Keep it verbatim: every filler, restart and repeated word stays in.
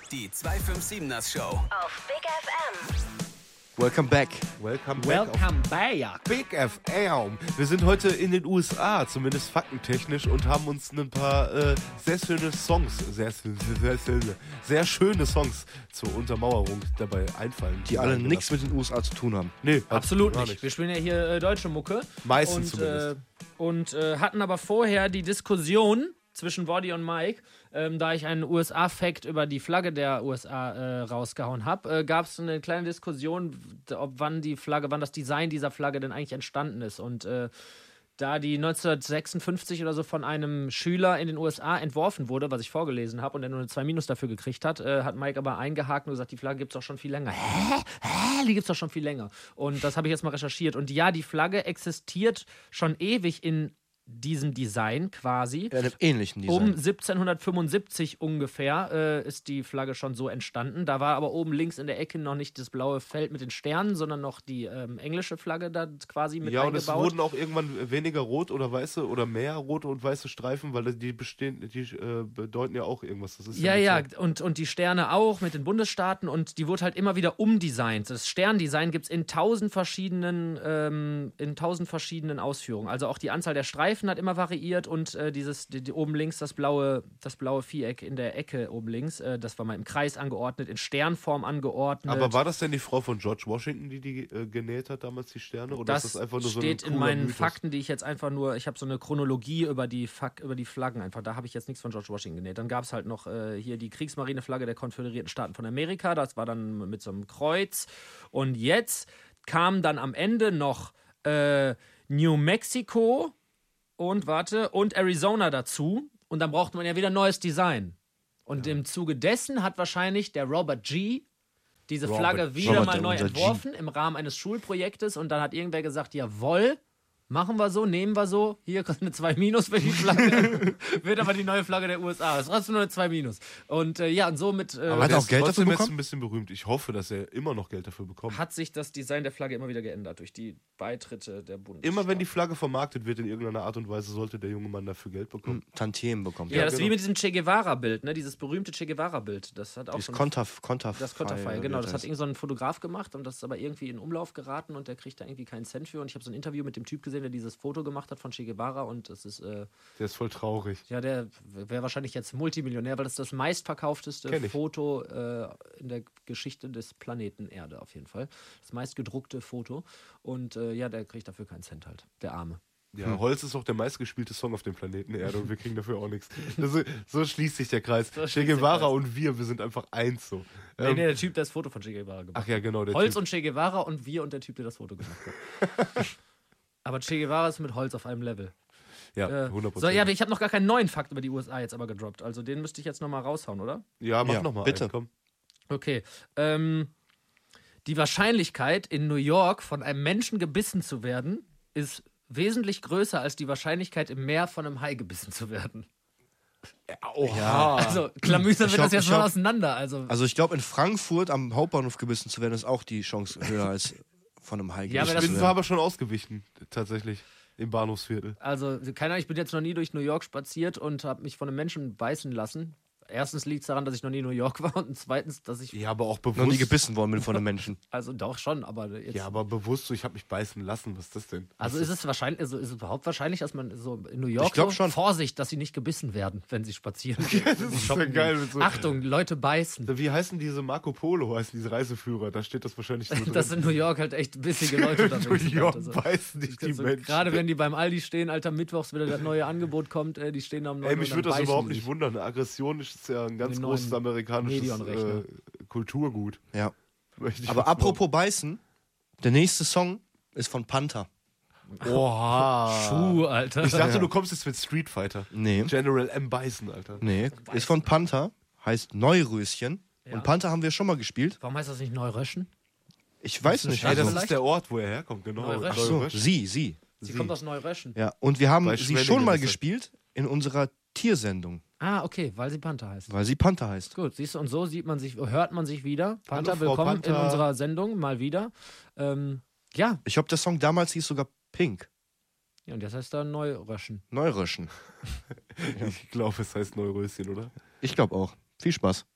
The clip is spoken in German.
Die zwei fünf siebener Show auf Big F M. Welcome back. Welcome back. Welcome back. Big F M. Wir sind heute in den U S A, zumindest faktentechnisch, und haben uns ein paar äh, sehr schöne Songs, sehr, sehr, sehr, sehr, sehr schöne Songs zur Untermauerung dabei einfallen. Die alle nichts mit den U S A zu tun haben. Nee, Absolut gar nicht. Wir spielen ja hier äh, deutsche Mucke. Meistens und, zumindest. Äh, und äh, hatten aber vorher die Diskussion zwischen Woddy und Mike, ähm, da ich einen U S A-Fact über die Flagge der U S A äh, rausgehauen habe, äh, gab es eine kleine Diskussion, ob wann die Flagge, wann das Design dieser Flagge denn eigentlich entstanden ist. Und äh, da die neunzehnhundertsechsundfünfzig oder so von einem Schüler in den U S A entworfen wurde, was ich vorgelesen habe, und der nur eine zwei Minus dafür gekriegt hat, äh, hat Mike aber eingehakt und gesagt, die Flagge gibt es doch schon viel länger. Hä? Hä? Die gibt es doch schon viel länger. Und das habe ich jetzt mal recherchiert. Und ja, die Flagge existiert schon ewig in diesem Design quasi. Ja, einem ähnlichen Design. Um siebzehnhundertfünfundsiebzig ungefähr äh, ist die Flagge schon so entstanden. Da war aber oben links in der Ecke noch nicht das blaue Feld mit den Sternen, sondern noch die ähm, englische Flagge da quasi mit ja, eingebaut. und es wurden auch irgendwann weniger rot oder weiße oder mehr rote und weiße Streifen, weil die bestehen, die äh, bedeuten ja auch irgendwas. Das ist Ja, ja, ja, und, und die Sterne auch mit den Bundesstaaten, und die wurde halt immer wieder umdesignt. Das Sterndesign gibt es in tausend verschiedenen, ähm, in tausend verschiedenen Ausführungen. Also auch die Anzahl der Streifen hat immer variiert, und äh, dieses die, die oben links das blaue, das blaue Viereck in der Ecke oben links, äh, das war mal im Kreis angeordnet, in Sternform angeordnet. Aber war das denn die Frau von George Washington, die die äh, genäht hat damals, die Sterne? Oder das, ist das einfach nur so steht ein in meinen Mythos? Fakten, die ich jetzt einfach nur, ich habe so eine Chronologie über die, Fak über die Flaggen einfach, da habe ich jetzt nichts von George Washington genäht. Dann gab es halt noch äh, hier die Kriegsmarineflagge der Konföderierten Staaten von Amerika, das war dann mit so einem Kreuz, und jetzt kam dann am Ende noch äh, New Mexico und warte, und Arizona dazu, und dann brauchte man ja wieder neues Design. Und ja. im Zuge dessen hat wahrscheinlich der Robert G. diese Robert, Flagge wieder Robert, mal neu unser entworfen im Rahmen eines Schulprojektes, und dann hat irgendwer gesagt, jawohl, machen wir so, nehmen wir so, hier kostet eine zwei Minus für die Flagge, wird aber die neue Flagge der U S A. Das kostet nur eine zwei Minus. Und äh, ja, und somit äh, Aber Hat der er auch ist Geld dafür trotzdem jetzt bekommen? ein bisschen berühmt. Ich hoffe, dass er immer noch Geld dafür bekommt. hat sich das Design der Flagge immer wieder geändert durch die Beitritte der Bundesstaaten. Immer wenn die Flagge vermarktet wird in irgendeiner Art und Weise, sollte der junge Mann dafür Geld bekommen. Tantiemen bekommen. Ja, das ist genau. wie mit diesem Che Guevara-Bild, ne? Dieses berühmte Che Guevara-Bild. Das hat auch Das so ein Konterf Konterf Das Konterfei, genau. Das hat irgend so ein Fotograf gemacht, und das ist aber irgendwie in Umlauf geraten, und der kriegt da irgendwie keinen Cent für. Und ich habe so ein Interview mit dem Typ gesehen, der dieses Foto gemacht hat von Che Guevara, und das ist, äh, Der ist voll traurig. ja, der wäre wahrscheinlich jetzt Multimillionär, weil das ist das meistverkaufteste Kenn ich. Foto äh, in der Geschichte des Planeten Erde auf jeden Fall. Das meistgedruckte Foto. Und äh, ja, der kriegt dafür keinen Cent halt, der Arme. Ja, hm. Holz ist auch der meistgespielte Song auf dem Planeten Erde und wir kriegen dafür auch nichts. Das, so schließt sich der Kreis. So Che Guevara und wir, wir sind einfach eins so. Nee, Ähm, nee, der Typ, der das Foto von Che Guevara gemacht hat. ach ja, genau. Der Holz typ. und Che Guevara und wir und der Typ, der das Foto gemacht hat. Aber Che Guevara ist mit Holz auf einem Level. Ja, Äh, hundert so, Prozent. ja, ich habe noch gar keinen neuen Fakt über die U S A jetzt aber gedroppt. Also den müsste ich jetzt nochmal raushauen, oder? Ja, mach Ja, nochmal. bitte. Komm. Okay. Ähm, die Wahrscheinlichkeit, in New York von einem Menschen gebissen zu werden, ist wesentlich größer als die Wahrscheinlichkeit, im Meer von einem Hai gebissen zu werden. Oha. Also, klamüsern Ich wir glaub- das jetzt ich mal glaub- auseinander. Also, Also ich glaube, in Frankfurt am Hauptbahnhof gebissen zu werden, ist auch die Chance höher als von einem Hai Ja, aber gebissen das Ich zu bin werden. aber schon ausgewichen, tatsächlich, im Bahnhofsviertel. also, keine Ahnung, ich bin jetzt noch nie durch New York spaziert und habe mich von einem Menschen beißen lassen. Erstens liegt es daran, dass ich noch nie in New York war, und zweitens, dass ich. Ja, aber auch Noch bewusst. nie gebissen worden bin von einem Menschen. Also doch schon, aber jetzt. Ja, aber bewusst so, ich habe mich beißen lassen. Was ist das denn? Also ist es wahrscheinlich, also ist es überhaupt wahrscheinlich, dass man so in New York Ich glaub so, schon. Vorsicht, dass sie nicht gebissen werden, wenn sie spazieren gehen. Das ist ja geil. Mit so, Achtung, Leute beißen. Wie heißen diese Marco Polo, heißen diese Reiseführer? Da steht das wahrscheinlich so drin. Das sind New York halt echt bissige Leute In unterwegs. New York Also, beißen nicht die so, Menschen. gerade wenn die beim Aldi stehen, Alter, mittwochs wieder das neue Angebot kommt, äh, die stehen da am neuen Ey, mich und würde dann das überhaupt beißen die nicht sich. wundern. Aggression ist ja ein ganz Den großes neuen amerikanisches Medion-Rechner. äh, Kulturgut. Ja. Möchte ich Aber fast apropos beißen, der nächste Song ist von Panther. behaupten. Oha. Puh, Alter. Ich dachte, du kommst jetzt mit Street Fighter. Nee. General M. Bison, Alter. Nee, ist von Panther, heißt Neuröschen. Ja. Und Panther haben wir schon mal gespielt. Warum heißt das nicht Neuröschen? Ich weiß nicht. Ey, das Also, ist der Ort, wo er herkommt, genau. Neuröschen. ach so, Neuröschen. sie, sie. Sie kommt aus Neuröschen. Ja, und wir haben Bei sie Schwenningen schon mal ist das. gespielt in unserer Tiersendung, Ah, okay, weil sie Panther heißt. weil sie Panther heißt. Gut, siehst du, und so sieht man sich, hört man sich wieder. Panther, Hallo, Frau willkommen Panther. in unserer Sendung mal wieder. Ähm, ja. Ich glaube, der Song damals hieß sogar Pink. ja, und das heißt da Neuröschen. Neuröschen. Ich glaube, es heißt Neuröschen, oder? Ich glaube auch. Viel Spaß.